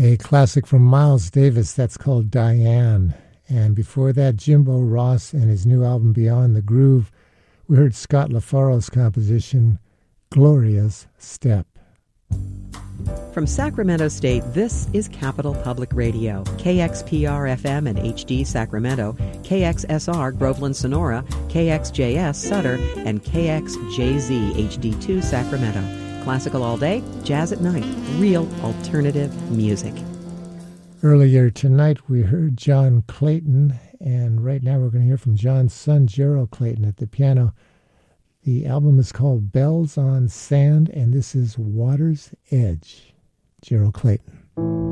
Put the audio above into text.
A classic from Miles Davis that's called Diane. And before that, Jimbo Ross and his new album Beyond the Groove. We heard Scott LaFaro's composition, Gloria's Step. From Sacramento State, this is Capital Public Radio, KXPR-FM and HD Sacramento, KXSR Groveland Sonora, KXJS Sutter, and KXJZ HD2 Sacramento. Classical all day, jazz at night, real alternative music. Earlier tonight, we heard John Clayton, and right now we're going to hear from John's son, Gerald Clayton, at the piano. The album is called Bells on Sand, and this is Water's Edge. Gerald Clayton.